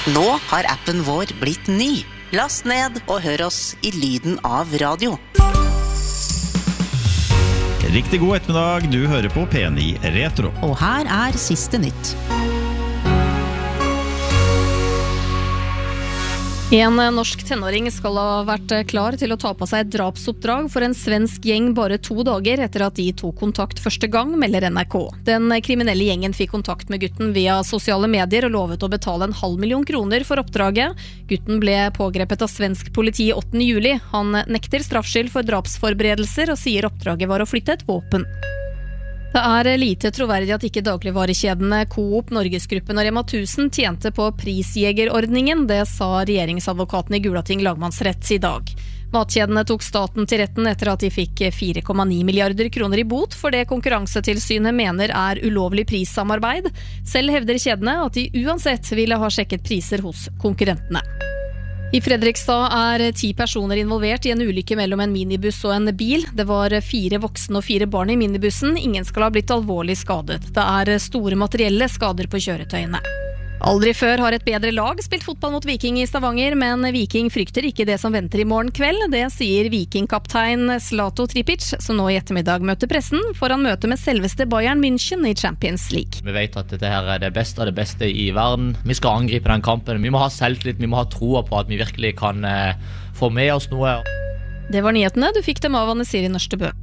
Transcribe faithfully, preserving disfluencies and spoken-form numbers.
Nå har appen vår blitt ny. Last ned og hør oss i lyden av radio. Riktig god ettermiddag, du hører på P ni Retro. Og her er siste nytt. En norsk tenåring skal ha vært klar til å ta på seg et drapsoppdrag for en svensk gjeng bare to dager etter at de tok kontakt første gang, melder N R K. Den kriminelle gjengen fikk kontakt med gutten via sosiale medier og lovet å betale en halv million kroner for oppdraget. Gutten ble pågrepet av svensk politi åttende juli. Han nekter straffskyld for drapsforberedelser og sier oppdraget var å flytte et våpen. Det er lite troverdig at ikke dagligvarekjedene Coop, Norgesgruppen og Rema tusen tjente på prisjegerordningen, det sa regjeringsadvokaten i Gulating lagmannsrett i dag. Matkjedene tok staten til retten etter at de fikk fire komma ni milliarder kroner i bot for det Konkurransetilsynet mener er ulovlig prissamarbeid. Selv hevder kjedene at de uansett ville ha sjekket priser hos konkurrentene. I Fredrikstad er ti personer involvert i en ulykke mellom en minibuss og en bil. Det var fire voksne og fire barn i minibussen. Ingen skal ha blitt alvorlig skadet. Det er store materielle skader på kjøretøyene. Aldri før har et bedre lag spilt fotball mot Viking i Stavanger, men Viking frykter ikke det som venter i morgen kveld. Det sier Viking-kaptein Zlato Tripic, som nå i ettermiddag møter pressen foran møte med selveste Bayern München i Champions League. Vi vet at dette her er det beste av det beste i verden. Vi skal angripe den kampen. Vi må ha selvtillit, vi må ha troa på at vi virkelig kan eh, få med oss noe. Det var nyhetene. Du fikk dem av Anne Siri Nørstebø.